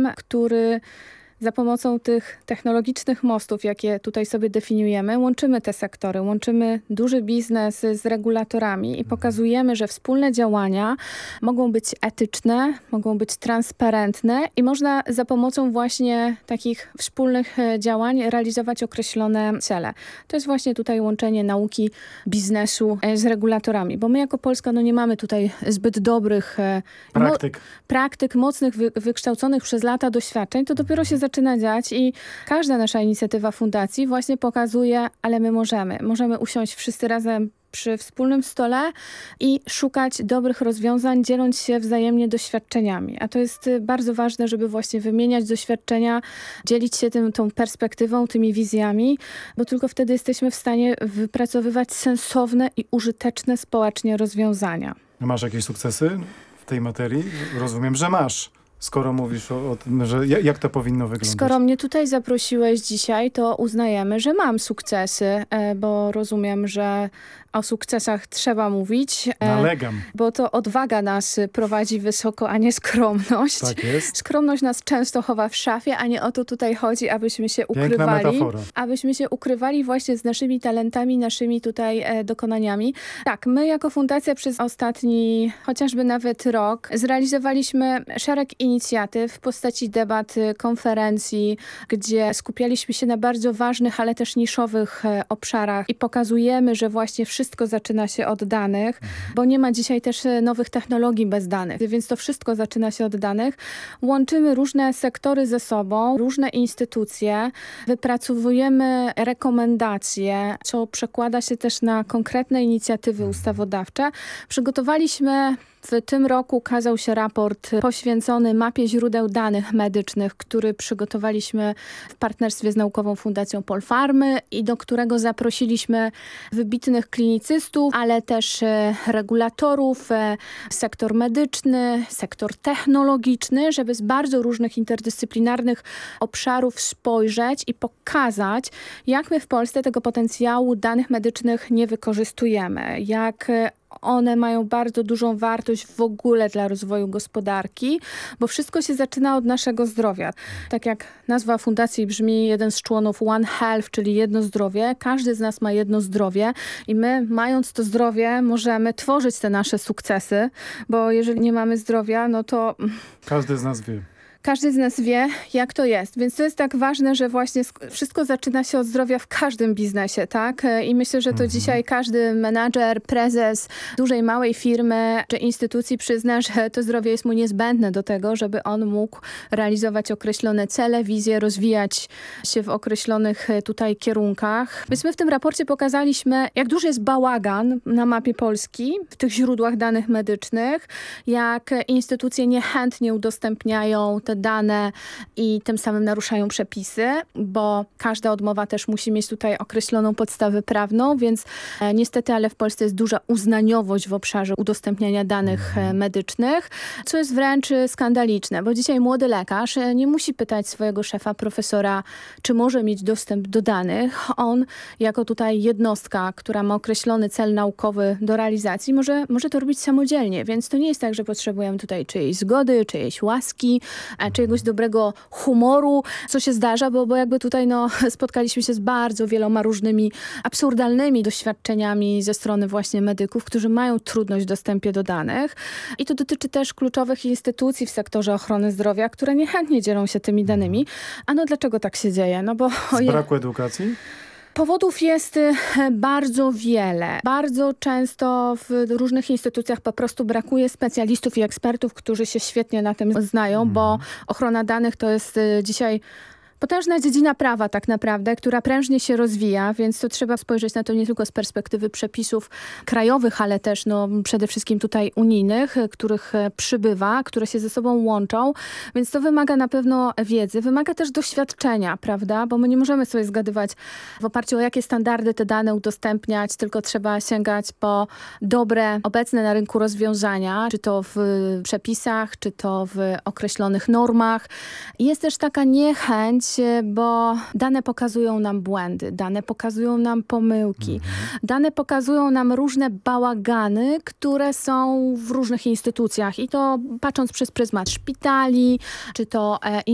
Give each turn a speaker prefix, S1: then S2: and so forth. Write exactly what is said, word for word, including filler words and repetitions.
S1: system, który za pomocą tych technologicznych mostów, jakie tutaj sobie definiujemy, łączymy te sektory, łączymy duży biznes z regulatorami i pokazujemy, że wspólne działania mogą być etyczne, mogą być transparentne i można za pomocą właśnie takich wspólnych działań realizować określone cele. To jest właśnie tutaj łączenie nauki, biznesu z regulatorami, bo my jako Polska no nie mamy tutaj zbyt dobrych
S2: praktyk,
S1: mo- praktyk mocnych, wy- wykształconych przez lata doświadczeń. To dopiero się zaczyna dziać i każda nasza inicjatywa fundacji właśnie pokazuje, ale my możemy. Możemy usiąść wszyscy razem przy wspólnym stole i szukać dobrych rozwiązań, dzieląc się wzajemnie doświadczeniami. A to jest bardzo ważne, żeby właśnie wymieniać doświadczenia, dzielić się tym, tą perspektywą, tymi wizjami, bo tylko wtedy jesteśmy w stanie wypracowywać sensowne i użyteczne społecznie rozwiązania.
S2: Masz jakieś sukcesy w tej materii? Rozumiem, że masz. Skoro mówisz o, o tym, że jak to powinno wyglądać?
S1: Skoro mnie tutaj zaprosiłeś dzisiaj, to uznajemy, że mam sukcesy, bo rozumiem, że o sukcesach trzeba mówić.
S2: Nalegam.
S1: Bo to odwaga nas prowadzi wysoko, a nie skromność.
S2: Tak jest.
S1: Skromność nas często chowa w szafie, a nie o to tutaj chodzi, abyśmy się
S2: Piękna
S1: ukrywali.
S2: metafora.
S1: Abyśmy się ukrywali właśnie z naszymi talentami, naszymi tutaj e, dokonaniami. Tak, my jako fundacja przez ostatni, chociażby nawet rok, zrealizowaliśmy szereg inicjatyw w postaci debat, konferencji, gdzie skupialiśmy się na bardzo ważnych, ale też niszowych e, obszarach i pokazujemy, że właśnie wszystko Wszystko zaczyna się od danych, bo nie ma dzisiaj też nowych technologii bez danych, więc to wszystko zaczyna się od danych. Łączymy różne sektory ze sobą, różne instytucje, wypracowujemy rekomendacje, co przekłada się też na konkretne inicjatywy ustawodawcze. Przygotowaliśmy W tym roku ukazał się raport poświęcony mapie źródeł danych medycznych, który przygotowaliśmy w partnerstwie z Naukową Fundacją Polfarmy i do którego zaprosiliśmy wybitnych klinicystów, ale też regulatorów, sektor medyczny, sektor technologiczny, żeby z bardzo różnych interdyscyplinarnych obszarów spojrzeć i pokazać, jak my w Polsce tego potencjału danych medycznych nie wykorzystujemy, jak one mają bardzo dużą wartość w ogóle dla rozwoju gospodarki, bo wszystko się zaczyna od naszego zdrowia. Tak jak nazwa fundacji brzmi, jeden z członów One Health, czyli jedno zdrowie. Każdy z nas ma jedno zdrowie i my, mając to zdrowie, możemy tworzyć te nasze sukcesy, bo jeżeli nie mamy zdrowia, no to...
S2: Każdy z nas wie.
S1: Każdy z nas wie, jak to jest. Więc to jest tak ważne, że właśnie wszystko zaczyna się od zdrowia w każdym biznesie, tak? I myślę, że to mhm. dzisiaj każdy menadżer, prezes dużej, małej firmy czy instytucji przyzna, że to zdrowie jest mu niezbędne do tego, żeby on mógł realizować określone cele, wizje, rozwijać się w określonych tutaj kierunkach. Więc my w tym raporcie pokazaliśmy, jak duży jest bałagan na mapie Polski w tych źródłach danych medycznych, jak instytucje niechętnie udostępniają te dane i tym samym naruszają przepisy, bo każda odmowa też musi mieć tutaj określoną podstawę prawną, więc e, niestety, ale w Polsce jest duża uznaniowość w obszarze udostępniania danych e, medycznych, co jest wręcz skandaliczne, bo dzisiaj młody lekarz e, nie musi pytać swojego szefa, profesora, czy może mieć dostęp do danych. On, jako tutaj jednostka, która ma określony cel naukowy do realizacji, może, może to robić samodzielnie, więc to nie jest tak, że potrzebujemy tutaj czyjejś zgody, czyjejś łaski, czyjegoś dobrego humoru, co się zdarza, bo, bo jakby tutaj no, spotkaliśmy się z bardzo wieloma różnymi absurdalnymi doświadczeniami ze strony właśnie medyków, którzy mają trudność w dostępie do danych. I to dotyczy też kluczowych instytucji w sektorze ochrony zdrowia, które niechętnie dzielą się tymi danymi. A no dlaczego tak się dzieje? No bo
S2: z braku edukacji?
S1: Powodów jest bardzo wiele. Bardzo często w różnych instytucjach po prostu brakuje specjalistów i ekspertów, którzy się świetnie na tym znają, mm. bo ochrona danych to jest dzisiaj potężna dziedzina prawa tak naprawdę, która prężnie się rozwija, więc to trzeba spojrzeć na to nie tylko z perspektywy przepisów krajowych, ale też no, przede wszystkim tutaj unijnych, których przybywa, które się ze sobą łączą, więc to wymaga na pewno wiedzy, wymaga też doświadczenia, prawda, bo my nie możemy sobie zgadywać w oparciu o jakie standardy te dane udostępniać, tylko trzeba sięgać po dobre, obecne na rynku rozwiązania, czy to w przepisach, czy to w określonych normach. Jest też taka niechęć, bo dane pokazują nam błędy, dane pokazują nam pomyłki, mhm. dane pokazują nam różne bałagany, które są w różnych instytucjach i to patrząc przez pryzmat szpitali, czy to e,